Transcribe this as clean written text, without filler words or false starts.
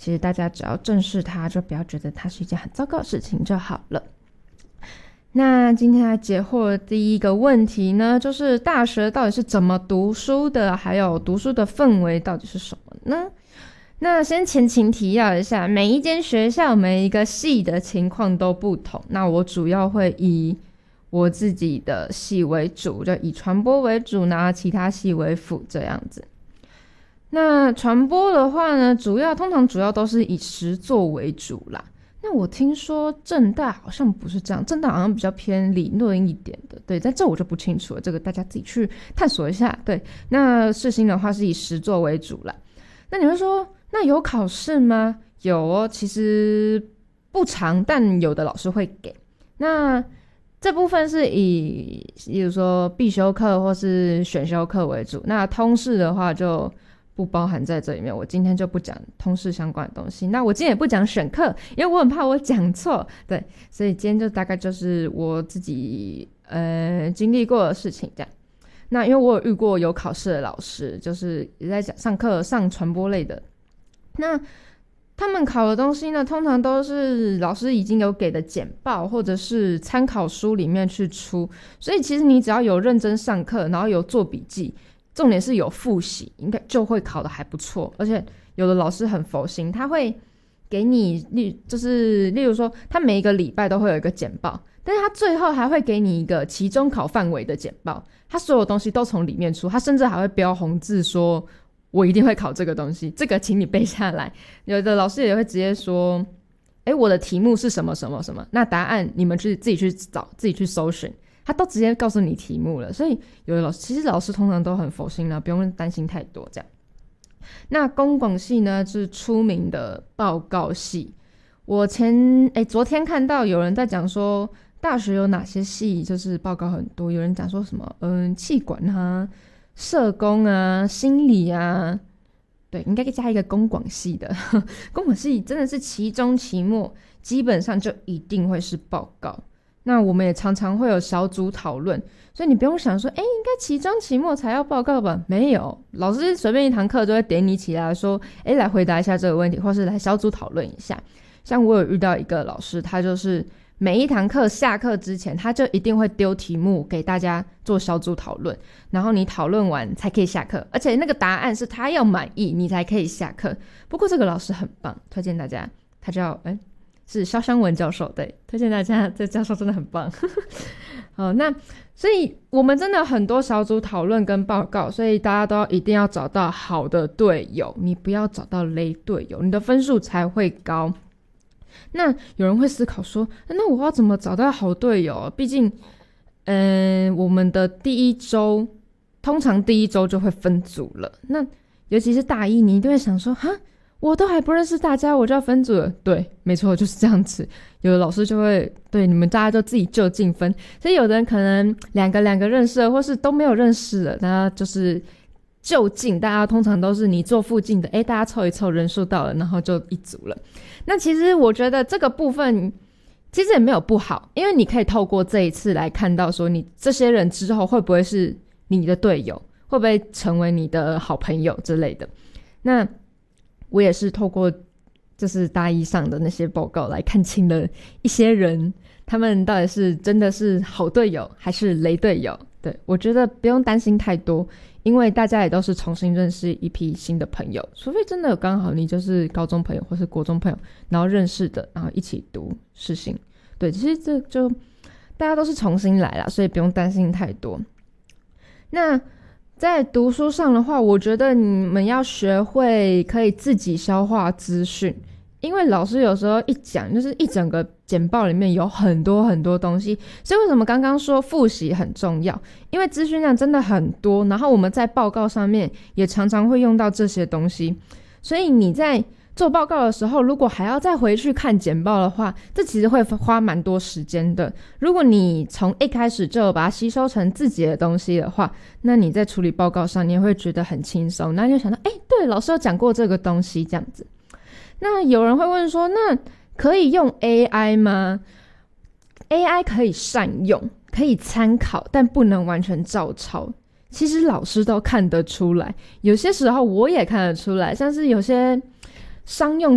其实大家只要正视它，就不要觉得它是一件很糟糕的事情就好了。那今天来解惑的第一个问题呢，就是大学到底是怎么读书的，还有读书的氛围到底是什么呢？那先前情提要一下，每一间学校每一个系的情况都不同，那我主要会以我自己的系为主，就以传播为主，然后其他系为辅这样子。那传播的话呢，通常主要都是以实作为主啦。那我听说政大好像不是这样，政大好像比较偏理论一点的，对，但这我就不清楚了，这个大家自己去探索一下。对，那世新的话是以实作为主啦。那你会说，那有考试吗？有哦，其实不常，但有的老师会给。那这部分是以比如说必修课或是选修课为主，那通识的话就不包含在这里面，我今天就不讲通识相关的东西。那我今天也不讲选课，因为我很怕我讲错，对，所以今天就大概就是我自己经历过的事情这样。那因为我有遇过有考试的老师，就是也在上课上传播类的，那他们考的东西呢，通常都是老师已经有给的简报或者是参考书里面去出，所以其实你只要有认真上课，然后有做笔记，重点是有复习，应该就会考得还不错。而且有的老师很佛心，他会给你例如说他每一个礼拜都会有一个简报，但是他最后还会给你一个期中考范围的简报，他所有东西都从里面出，他甚至还会标红字说我一定会考这个东西，这个请你背下来。有的老师也会直接说我的题目是什么什么什么，那答案你们自己去找，自己去搜寻，他都直接告诉你题目了。所以有的其实老师通常都很佛心啦，不用担心太多这样。那公广系呢是出名的报告系，我昨天看到有人在讲说大学有哪些系就是报告很多，有人讲说什么企管啊、社工啊、心理啊，对，应该加一个公广系的公广系真的是期中期末基本上就一定会是报告。那我们也常常会有小组讨论，所以你不用想说应该期中期末才要报告吧，没有，老师随便一堂课就会点你起来说来回答一下这个问题，或是来小组讨论一下。像我有遇到一个老师，他就是每一堂课下课之前他就一定会丢题目给大家做小组讨论，然后你讨论完才可以下课，而且那个答案是他要满意你才可以下课。不过这个老师很棒，推荐大家，他叫是肖湘文教授，对，推荐大家，这教授真的很棒好，那所以我们真的很多小组讨论跟报告，所以大家都一定要找到好的队友，你不要找到雷队友，你的分数才会高。那有人会思考说，那我要怎么找到好队友？毕竟我们的通常第一周就会分组了，那尤其是大一，你一定会想说我都还不认识大家我就要分组了。对，没错，就是这样子。有的老师就会对你们大家就自己就近分，所以有的人可能两个认识了，或是都没有认识了，那就是就近，大家通常都是你坐附近的，大家凑一凑人数到了，然后就一组了。那其实我觉得这个部分其实也没有不好，因为你可以透过这一次来看到说你这些人之后会不会是你的队友，会不会成为你的好朋友之类的。那我也是透过就是大一上的那些报告来看清了一些人，他们到底是真的是好队友还是雷队友。对，我觉得不用担心太多，因为大家也都是重新认识一批新的朋友，除非真的刚好你就是高中朋友或是国中朋友然后认识的，然后一起读世新。对，其实这就大家都是重新来啦，所以不用担心太多。那在读书上的话，我觉得你们要学会可以自己消化资讯，因为老师有时候一讲就是一整个简报里面有很多很多东西，所以为什么刚刚说复习很重要，因为资讯量真的很多，然后我们在报告上面也常常会用到这些东西，所以你在做报告的时候如果还要再回去看简报的话，这其实会花蛮多时间的。如果你从一开始就把它吸收成自己的东西的话，那你在处理报告上你也会觉得很轻松，那你就想到对，老师有讲过这个东西这样子。那有人会问说，那可以用 AI 吗？ AI 可以善用，可以参考，但不能完全照抄。其实老师都看得出来，有些时候我也看得出来，像是有些商用